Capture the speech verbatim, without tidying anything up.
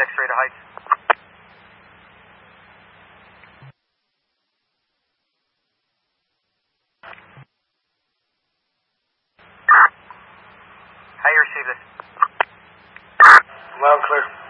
X-ray to Heights. How you receive this? Loud and clear.